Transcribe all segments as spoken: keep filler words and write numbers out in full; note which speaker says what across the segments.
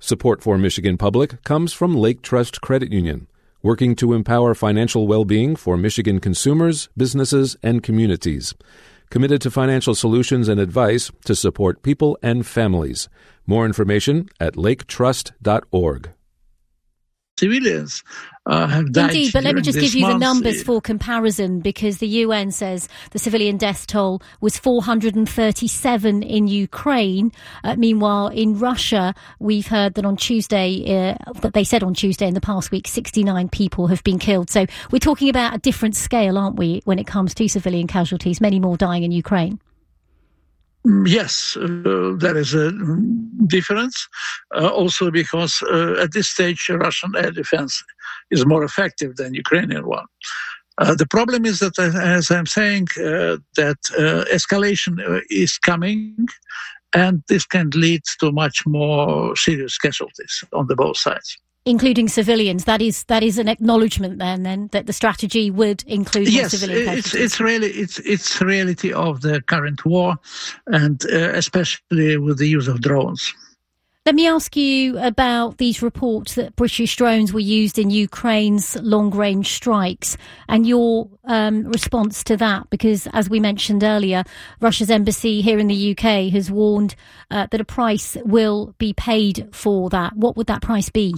Speaker 1: Support for Michigan Public comes from Lake Trust Credit Union, working to empower financial well-being for Michigan consumers, businesses, and communities. Committed to financial solutions and advice to support people and families. More information at lake trust dot org.
Speaker 2: Civilians uh, have died.
Speaker 3: Indeed, but let me just give you
Speaker 2: month.
Speaker 3: the numbers for comparison, because the U N says the civilian death toll was four hundred thirty-seven in Ukraine. Uh, meanwhile, in Russia, we've heard that on Tuesday, uh, that they said on Tuesday in the past week, sixty-nine people have been killed. So we're talking about a different scale, aren't we, when it comes to civilian casualties, many more dying in Ukraine.
Speaker 2: Yes, uh, there is a difference. Uh, also because uh, at this stage, Russian air defense is more effective than Ukrainian one. Uh, the problem is that, as I'm saying, uh, that uh, escalation is coming, and this can lead to much more serious casualties on the both sides.
Speaker 3: Including civilians. That is that is an acknowledgement then, then that the strategy would include
Speaker 2: yes,
Speaker 3: civilian casualties.
Speaker 2: Yes, it's it's really it's it's reality of the current war, and uh, especially with the use of drones.
Speaker 3: Let me ask you about these reports that British drones were used in Ukraine's long-range strikes and your um, response to that, because as we mentioned earlier, Russia's embassy here in the U K has warned uh, that a price will be paid for that. What would that price be?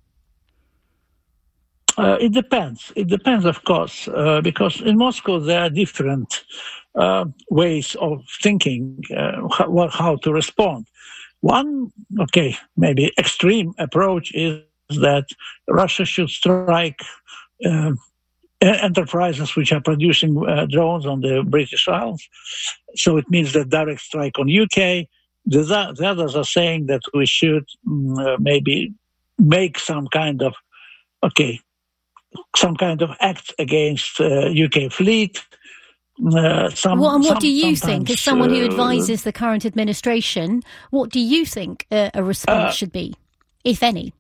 Speaker 2: Uh, it depends. It depends, of course, uh, because in Moscow there are different uh, ways of thinking uh, how, how to respond. One, okay, maybe extreme approach is that Russia should strike uh, enterprises which are producing uh, drones on the British Isles. So it means that direct strike on U K. The, the others are saying that we should um, uh, maybe make some kind of, okay, some kind of act against uh, U K fleet. Uh, some,
Speaker 3: well, and what
Speaker 2: some,
Speaker 3: do you think, as someone who advises
Speaker 2: uh,
Speaker 3: the current administration, what do you think uh, a response uh, should be, if any?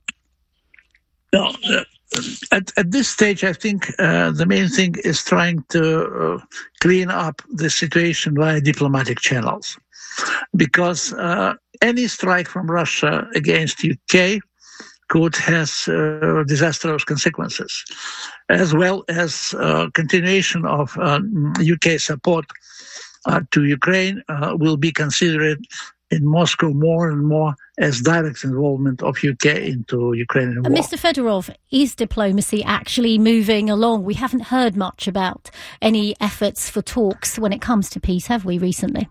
Speaker 2: No, uh, at, at this stage, I think uh, the main thing is trying to uh, clean up the situation via diplomatic channels. Because uh, any strike from Russia against U K could have uh, disastrous consequences, as well as uh, continuation of uh, U K support uh, to Ukraine uh, will be considered in Moscow more and more as direct involvement of U K into Ukrainian war.
Speaker 3: Mister Fedorov, is diplomacy actually moving along? We haven't heard much about any efforts for talks when it comes to peace, have we, recently?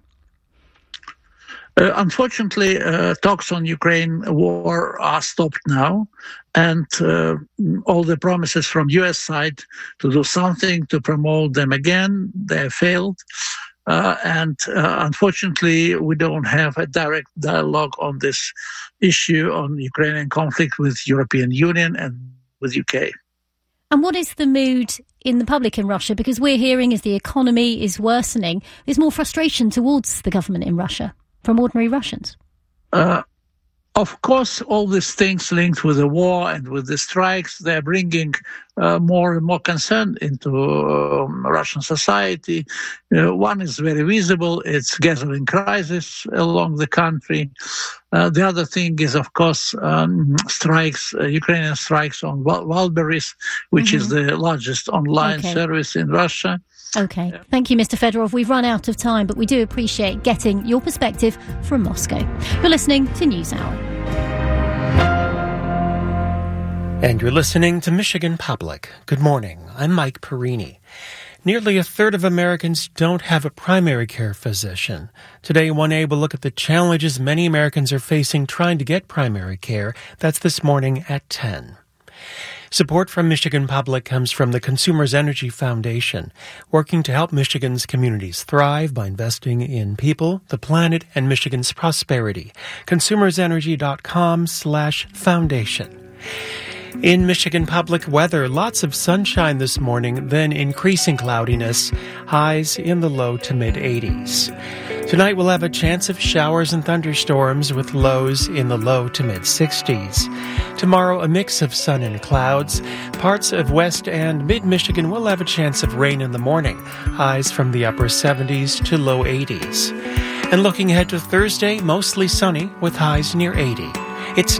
Speaker 2: Uh, unfortunately, uh, talks on Ukraine war are stopped now, and uh, all the promises from U S side to do something to promote them again, they have failed. Uh, and uh, unfortunately, we don't have a direct dialogue on this issue on Ukrainian conflict with European Union and with U K.
Speaker 3: And what is the mood in the public in Russia? Because we're hearing as the economy is worsening, there's more frustration towards the government in Russia from ordinary Russians.
Speaker 2: Uh, of course, all these things linked with the war and with the strikes, they're bringing uh, more and more concern into um, Russian society. Uh, one is very visible, it's gasoline crisis along the country. Uh, the other thing is, of course, um, strikes, uh, Ukrainian strikes on Wildberries, which mm-hmm. is the largest online
Speaker 3: okay.
Speaker 2: service in Russia.
Speaker 3: Okay. Yeah. Thank you, Mister Fedorov. We've run out of time, but we do appreciate getting your perspective from Moscow. You're listening to NewsHour.
Speaker 4: And you're listening to Michigan Public. Good morning. I'm Mike Perini. Nearly a third of Americans don't have a primary care physician. Today, one A will look at the challenges many Americans are facing trying to get primary care. That's this morning at ten. Support from Michigan Public comes from the Consumers Energy Foundation, working to help Michigan's communities thrive by investing in people, the planet, and Michigan's prosperity. consumersenergy.com slash foundation. In Michigan Public weather, lots of sunshine this morning, then increasing cloudiness, highs in the low to mid-eighties. Tonight we'll have a chance of showers and thunderstorms with lows in the low to mid-sixties. Tomorrow, a mix of sun and clouds. Parts of West and Mid-Michigan will have a chance of rain in the morning, highs from the upper seventies to low eighties. And looking ahead to Thursday, mostly sunny with highs near eighty. It's